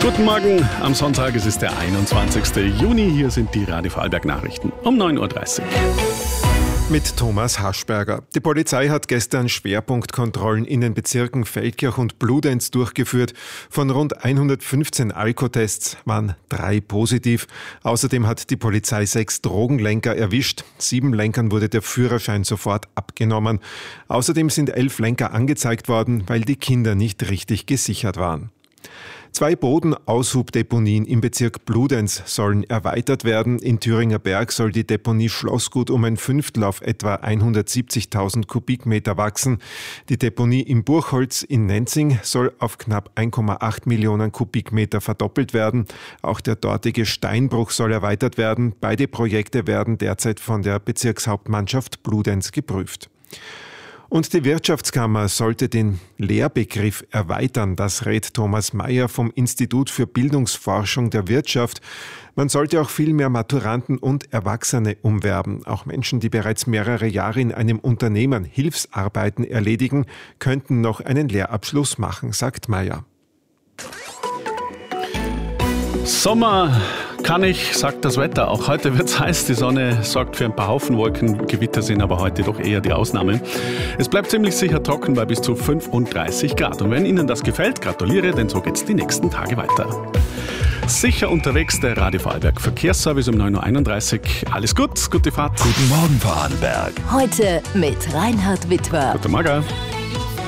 Guten Morgen am Sonntag, es ist der 21. Juni. Hier sind die Radio Vorarlberg Nachrichten um 9.30 Uhr. Mit Thomas Haschberger. Die Polizei hat gestern Schwerpunktkontrollen in den Bezirken Feldkirch und Bludenz durchgeführt. Von rund 115 Alkotests waren 3 positiv. Außerdem hat die Polizei 6 Drogenlenker erwischt. 7 Lenkern wurde der Führerschein sofort abgenommen. Außerdem sind 11 Lenker angezeigt worden, weil die Kinder nicht richtig gesichert waren. 2 Bodenaushubdeponien im Bezirk Bludenz sollen erweitert werden. In Thüringer Berg soll die Deponie Schlossgut um ein Fünftel auf etwa 170.000 Kubikmeter wachsen. Die Deponie im Burgholz in Nenzing soll auf knapp 1,8 Millionen Kubikmeter verdoppelt werden. Auch der dortige Steinbruch soll erweitert werden. Beide Projekte werden derzeit von der Bezirkshauptmannschaft Bludenz geprüft. Und die Wirtschaftskammer sollte den Lehrbegriff erweitern, das rät Thomas Mayer vom Institut für Bildungsforschung der Wirtschaft. Man sollte auch viel mehr Maturanten und Erwachsene umwerben. Auch Menschen, die bereits mehrere Jahre in einem Unternehmen Hilfsarbeiten erledigen, könnten noch einen Lehrabschluss machen, sagt Mayer. Sommer kann ich, sagt das Wetter. Auch heute wird es heiß. Die Sonne sorgt für ein paar Haufen Wolken. Gewitter sind aber heute doch eher die Ausnahme. Es bleibt ziemlich sicher trocken bei bis zu 35 Grad. Und wenn Ihnen das gefällt, gratuliere, denn so geht's die nächsten Tage weiter. Sicher unterwegs, der Radio Vorarlberg Verkehrsservice um 9.31 Uhr. Alles gut, gute Fahrt. Guten Morgen, Vorarlberg. Heute mit Reinhard Wittwer. Guten Morgen.